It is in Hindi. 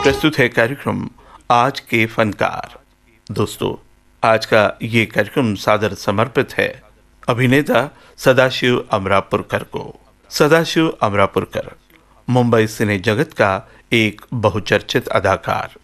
प्रस्तुत है कार्यक्रम आज के फनकार। दोस्तों, आज का ये कार्यक्रम सादर समर्पित है अभिनेता सदाशिव अमरापुरकर को। सदाशिव अमरापुरकर मुंबई सिने जगत का एक बहुचर्चित अदाकार,